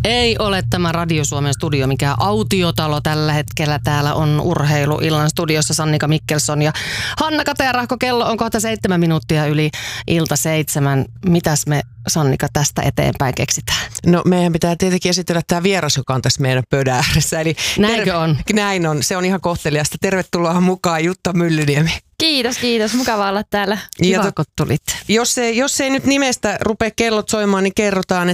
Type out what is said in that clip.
Ei ole tämä Radio Suomen studio mikään autiotalo tällä hetkellä. Täällä on Urheiluillan studiossa Sannika Mikkelson ja Hanna Katerahko. Kello on kohta 7 minuuttia yli ilta 7. Mitäs me, Sannika, tästä eteenpäin keksitään? No meidän pitää tietenkin esitellä tämä vieras, joka on tässä meidän pöydän ääressä. Eli näinkö on? Näin on. Se on ihan kohteliasta. Tervetuloa mukaan, Jutta Myllyniemi. Kiitos. Mukava olla täällä. Kiva, kun tulit. Jos ei nyt nimestä rupea kellot soimaan, niin kerrotaan,